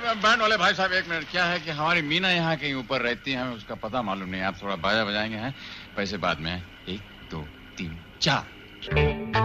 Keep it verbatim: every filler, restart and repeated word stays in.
Band वाले भाई साहब एक मिनट, क्या है कि हमारी मीना यहाँ कहीं ऊपर रहती है, हमें उसका पता मालूम नहीं। आप थोड़ा बाजा बजाएंगे हैं, पैसे बाद में हैं। एक दो तीन चार।